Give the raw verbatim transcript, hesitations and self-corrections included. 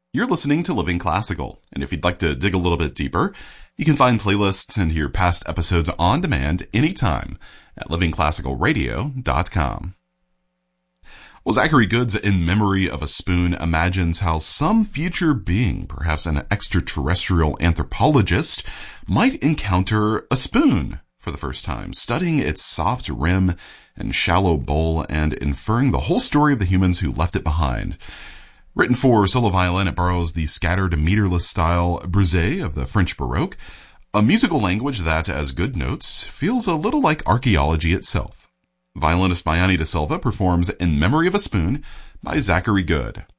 You're listening to Living Classical, and if you'd like to dig a little bit deeper, you can find playlists and hear past episodes on demand anytime at living classical radio dot com. Well, Zachary Goode's In Memory of a Spoon imagines how some future being, perhaps an extraterrestrial anthropologist, might encounter a spoon for the first time, studying its soft rim and shallow bowl and inferring the whole story of the humans who left it behind. Written for solo violin, it borrows the scattered, meterless style brisé of the French Baroque, a musical language that, as Goode notes, feels a little like archaeology itself. Violinist Mayani da Silva performs In Memory of a Spoon by Zachary Goode.